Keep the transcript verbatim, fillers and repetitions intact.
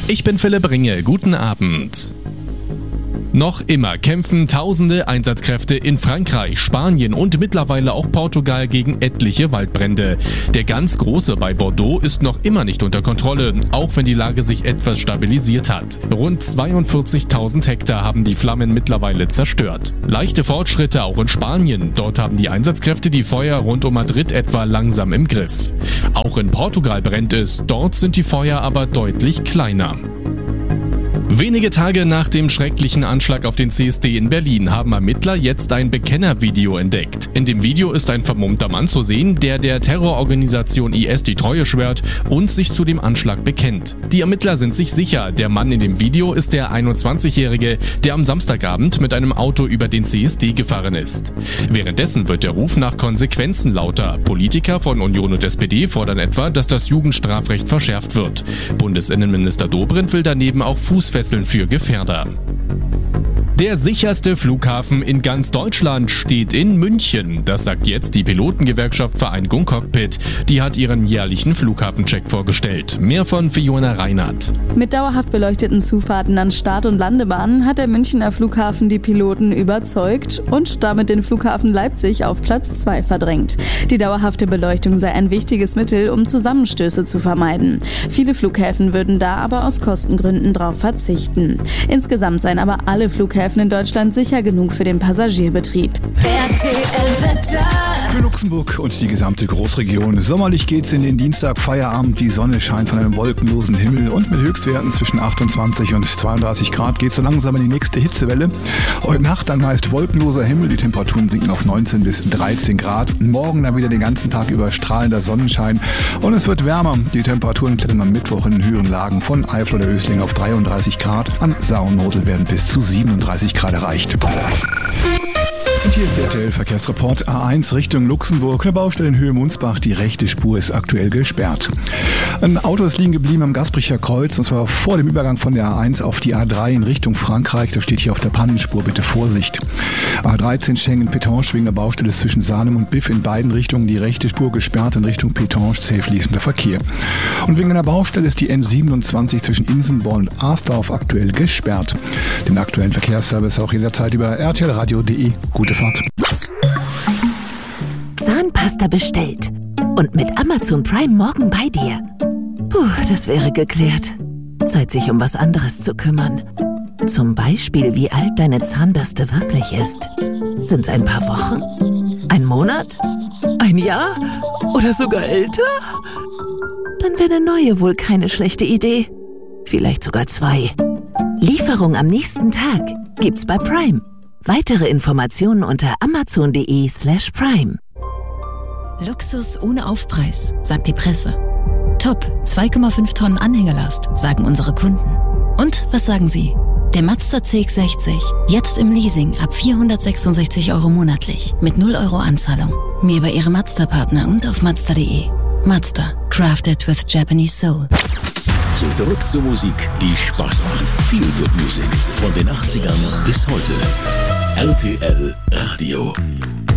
Ich bin Philipp Ringe, guten Abend. Noch immer kämpfen tausende Einsatzkräfte in Frankreich, Spanien und mittlerweile auch Portugal gegen etliche Waldbrände. Der ganz große bei Bordeaux ist noch immer nicht unter Kontrolle, auch wenn die Lage sich etwas stabilisiert hat. Rund zweiundvierzigtausend Hektar haben die Flammen mittlerweile zerstört. Leichte Fortschritte auch in Spanien. Dort haben die Einsatzkräfte die Feuer rund um Madrid etwa langsam im Griff. Auch in Portugal brennt es, dort sind die Feuer aber deutlich kleiner. Wenige Tage nach dem schrecklichen Anschlag auf den C S D in Berlin haben Ermittler jetzt ein Bekennervideo entdeckt. In dem Video ist ein vermummter Mann zu sehen, der der Terrororganisation I S die Treue schwört und sich zu dem Anschlag bekennt. Die Ermittler sind sich sicher, der Mann in dem Video ist der einundzwanzigjährige, der am Samstagabend mit einem Auto über den C S D gefahren ist. Währenddessen wird der Ruf nach Konsequenzen lauter. Politiker von Union und S P D fordern etwa, dass das Jugendstrafrecht verschärft wird. Bundesinnenminister Dobrindt will daneben auch Fußfesseln für Gefährder. Der sicherste Flughafen in ganz Deutschland steht in München. Das sagt jetzt die Pilotengewerkschaft Vereinigung Cockpit. Die hat ihren jährlichen Flughafencheck vorgestellt. Mehr von Fiona Reinhardt. Mit dauerhaft beleuchteten Zufahrten an Start- und Landebahnen hat der Münchner Flughafen die Piloten überzeugt und damit den Flughafen Leipzig auf Platz zwei verdrängt. Die dauerhafte Beleuchtung sei ein wichtiges Mittel, um Zusammenstöße zu vermeiden. Viele Flughäfen würden da aber aus Kostengründen drauf verzichten. Insgesamt seien aber alle Flughäfen in Deutschland sicher genug für den Passagierbetrieb. R T L-Wetter. Für Luxemburg und die gesamte Großregion. Sommerlich geht's in den Dienstag Feierabend. Die Sonne scheint von einem wolkenlosen Himmel und mit Höchstwerten zwischen achtundzwanzig und zweiunddreißig Grad geht so langsam in die nächste Hitzewelle. Heute Nacht dann meist wolkenloser Himmel. Die Temperaturen sinken auf neunzehn bis dreizehn Grad. Morgen dann wieder den ganzen Tag über strahlender Sonnenschein und es wird wärmer. Die Temperaturen klettern am Mittwoch in den höheren Lagen von Eifel oder Ösling auf dreiunddreißig Grad. An Saar und Mosel werden bis zu siebenunddreißig Grad erreicht. Und hier ist der R T L-Verkehrsreport A eins Richtung Luxemburg. Eine Baustelle in Höhe Munsbach. Die rechte Spur ist aktuell gesperrt. Ein Auto ist liegen geblieben am Gaspricher Kreuz, und zwar vor dem Übergang von der A eins auf die A drei in Richtung Frankreich. Da steht hier auf der Pannenspur, bitte Vorsicht. A dreizehn Schengen-Petange wegen der Baustelle zwischen Sahnem und Biff in beiden Richtungen. Die rechte Spur gesperrt in Richtung Petange, zäh fließender Verkehr. Und wegen einer Baustelle ist die N siebenundzwanzig zwischen Insenborn und Arsdorf aktuell gesperrt. Den aktuellen Verkehrsservice auch jederzeit über r t l radio punkt d e. Gute Fahrt. Zahnpasta bestellt. Und mit Amazon Prime morgen bei dir. Puh, das wäre geklärt. Zeit, sich um was anderes zu kümmern. Zum Beispiel, wie alt deine Zahnbürste wirklich ist. Sind's ein paar Wochen? Ein Monat? Ein Jahr? Oder sogar älter? Dann wäre eine neue wohl keine schlechte Idee. Vielleicht sogar zwei. Lieferung am nächsten Tag gibt's bei Prime. Weitere Informationen unter amazon.de slash prime. Luxus ohne Aufpreis, sagt die Presse. Top, zwei Komma fünf Tonnen Anhängerlast, sagen unsere Kunden. Und was sagen Sie? Der Mazda C X sechzig, jetzt im Leasing ab vierhundertsechsundsechzig Euro monatlich, mit null Euro Anzahlung. Mehr bei Ihrem Mazda-Partner und auf mazda punkt de. Mazda, crafted with Japanese soul. Zurück zur Musik, die Spaß macht. Feel Good Music von den achtzigern bis heute. R T L Radio.